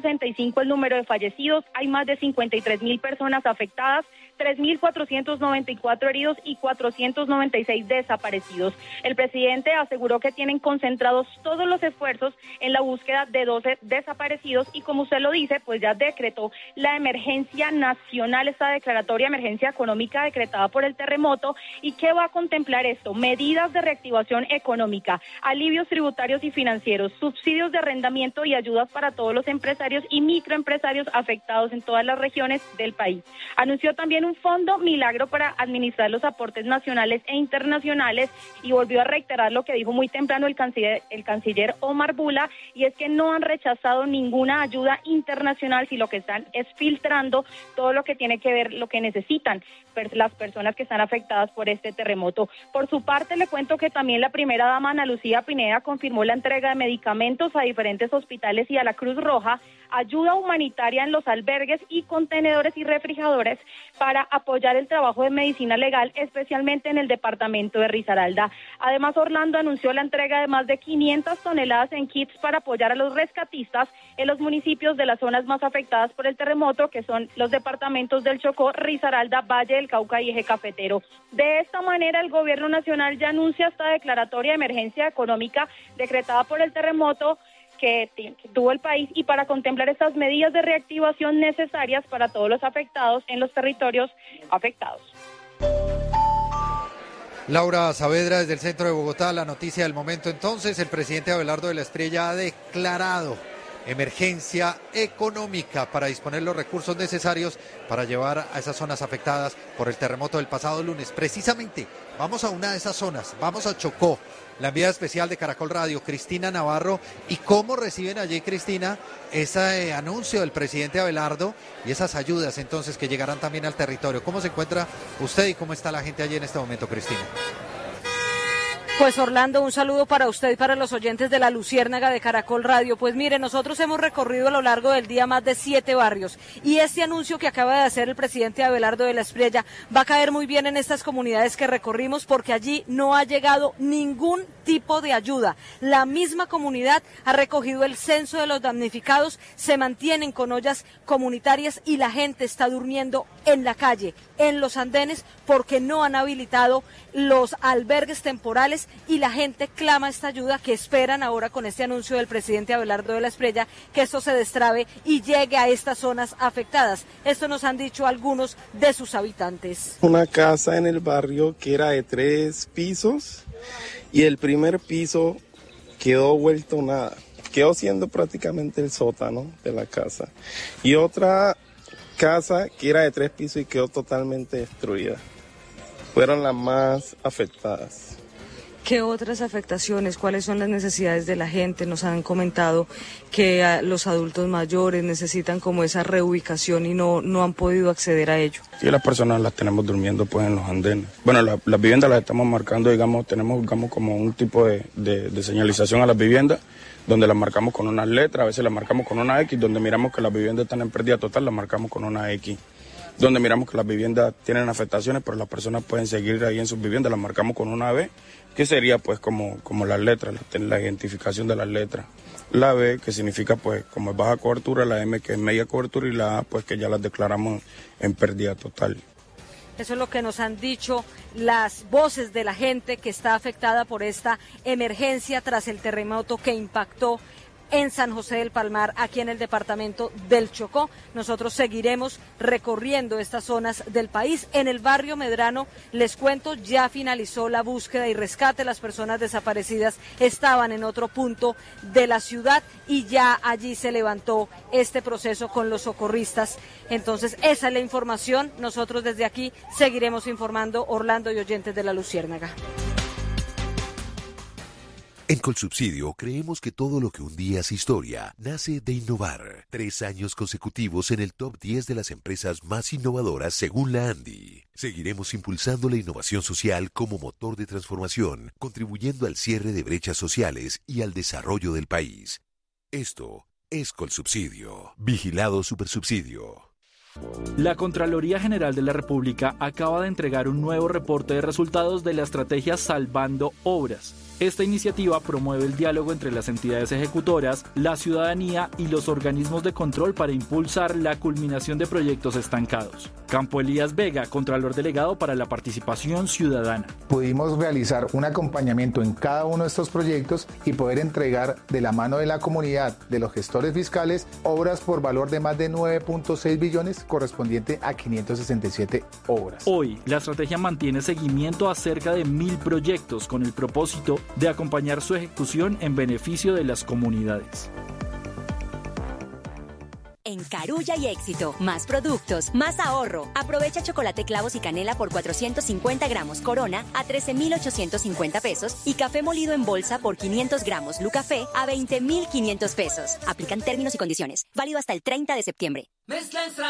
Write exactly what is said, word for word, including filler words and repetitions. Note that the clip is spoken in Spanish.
sesenta y cinco el número de fallecidos, hay más de cincuenta y tres mil personas afectadas, tres mil cuatrocientos noventa y cuatro heridos y cuatrocientos noventa y seis desaparecidos. El presidente aseguró que tienen concentrados todos los esfuerzos en la búsqueda de doce desaparecidos y, como usted lo dice, pues ya decretó la emergencia nacional, esta declaratoria emergencia económica decretada por el terremoto. ¿Y qué va a contemplar esto? Medidas de reactivación económica, alivios tributarios y financieros, subsidios de arrendamiento y ayudas para todos los empresarios y microempresarios afectados en todas las regiones del país. Anunció también un fondo milagro para administrar los aportes nacionales e internacionales y volvió a reiterar lo que dijo muy temprano el canciller, el canciller Omar Bula, y es que no han rechazado ninguna ayuda internacional, si lo que están es filtrando todo lo que tiene que ver, lo que necesitan las personas que están afectadas por este terremoto. Por su parte, le cuento que también la primera dama, Ana Lucía Pineda, confirmó la entrega de medicamentos a diferentes hospitales y a la Cruz Roja, ayuda humanitaria en los albergues y contenedores y refrigeradores para apoyar el trabajo de medicina legal, especialmente en el departamento de Risaralda. Además, Orlando anunció la entrega de más de quinientas toneladas en kits para apoyar a los rescatistas en los municipios de las zonas más afectadas por el terremoto, que son los departamentos del Chocó, Risaralda, Valle del Cauca y Eje Cafetero. De esta manera, el gobierno nacional ya anuncia esta declaratoria de emergencia económica decretada por el terremoto que tuvo el país y para contemplar estas medidas de reactivación necesarias para todos los afectados en los territorios afectados. Laura Saavedra, desde el centro de Bogotá, la noticia del momento. Entonces, el presidente Abelardo de la Espriella ha declarado emergencia económica para disponer los recursos necesarios para llevar a esas zonas afectadas por el terremoto del pasado lunes. Precisamente, vamos a una de esas zonas, vamos a Chocó. La enviada especial de Caracol Radio, Cristina Navarro. ¿Y cómo reciben allí, Cristina, ese anuncio del presidente Abelardo y esas ayudas entonces que llegarán también al territorio? ¿Cómo se encuentra usted y cómo está la gente allí en este momento, Cristina? Pues Orlando, un saludo para usted y para los oyentes de La Luciérnaga de Caracol Radio. Pues mire, nosotros hemos recorrido a lo largo del día más de siete barrios y este anuncio que acaba de hacer el presidente Abelardo de la Espriella va a caer muy bien en estas comunidades que recorrimos porque allí no ha llegado ningún tipo de ayuda. La misma comunidad ha recogido el censo de los damnificados, se mantienen con ollas comunitarias y la gente está durmiendo en la calle, en los andenes, porque no han habilitado los albergues temporales y la gente clama esta ayuda que esperan ahora con este anuncio del presidente Abelardo de la Espriella que esto se destrabe y llegue a estas zonas afectadas. Esto nos han dicho algunos de sus habitantes. Una casa en el barrio que era de tres pisos y el primer piso quedó vuelto nada, quedó siendo prácticamente el sótano de la casa y otra casa que era de tres pisos y quedó totalmente destruida. Fueron las más afectadas. ¿Qué otras afectaciones? ¿Cuáles son las necesidades de la gente? Nos han comentado que uh, los adultos mayores necesitan como esa reubicación y no, no han podido acceder a ello. Y las personas las tenemos durmiendo pues en los andenes. Bueno, la, las viviendas las estamos marcando, digamos, tenemos digamos como un tipo de, de, de señalización a las viviendas, donde las marcamos con unas letras, a veces las marcamos con una X, donde miramos que las viviendas están en pérdida total, las marcamos con una X. Donde miramos que las viviendas tienen afectaciones, pero las personas pueden seguir ahí en sus viviendas, las marcamos con una B, que sería pues como, como las letras, la, la identificación de las letras. La B, que significa pues como es baja cobertura, la M, que es media cobertura, y la A, pues que ya las declaramos en pérdida total. Eso es lo que nos han dicho las voces de la gente que está afectada por esta emergencia tras el terremoto que impactó en San José del Palmar, aquí en el departamento del Chocó. Nosotros seguiremos recorriendo estas zonas del país. En el barrio Medrano, les cuento, ya finalizó la búsqueda y rescate. Las personas desaparecidas estaban en otro punto de la ciudad y ya allí se levantó este proceso con los socorristas. Entonces, esa es la información. Nosotros desde aquí seguiremos informando, Orlando y oyentes de La Luciérnaga. En Colsubsidio creemos que todo lo que un día es historia nace de innovar. Tres años consecutivos en el top diez de las empresas más innovadoras según la ANDI. Seguiremos impulsando la innovación social como motor de transformación, contribuyendo al cierre de brechas sociales y al desarrollo del país. Esto es Colsubsidio. Vigilado Supersubsidio. La Contraloría General de la República acaba de entregar un nuevo reporte de resultados de la estrategia Salvando Obras. Esta iniciativa promueve el diálogo entre las entidades ejecutoras, la ciudadanía y los organismos de control para impulsar la culminación de proyectos estancados. Campo Elías Vega, Contralor Delegado para la Participación Ciudadana. Pudimos realizar un acompañamiento en cada uno de estos proyectos y poder entregar de la mano de la comunidad, de los gestores fiscales, obras por valor de más de nueve punto seis billones, correspondiente a quinientas sesenta y siete obras. Hoy, la estrategia mantiene seguimiento a cerca de mil proyectos con el propósito de acompañar su ejecución en beneficio de las comunidades. En Carulla y Éxito, más productos, más ahorro. Aprovecha chocolate clavos y canela por cuatrocientos cincuenta gramos Corona a trece mil ochocientos cincuenta pesos y café molido en bolsa por quinientos gramos Lucafé a veinte mil quinientos pesos. Aplican términos y condiciones. Válido hasta el treinta de septiembre.